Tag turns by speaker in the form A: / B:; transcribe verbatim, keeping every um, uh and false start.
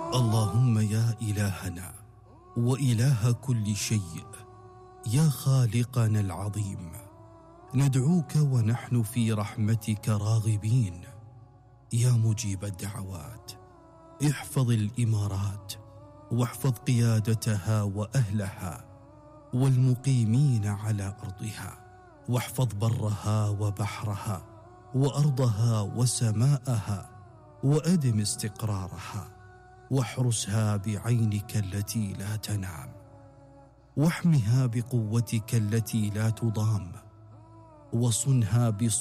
A: اللهم يا إلهنا وإله كل شيء، يا خالقنا العظيم، ندعوك ونحن في رحمتك راغبين. يا مجيب الدعوات، احفظ الإمارات واحفظ قيادتها وأهلها والمقيمين على أرضها، واحفظ برها وبحرها وأرضها وسماءها، وأدم استقرارها، واحرسها بعينك التي لا تنام، واحمها بقوتك التي لا تضام، وصنها بصوتك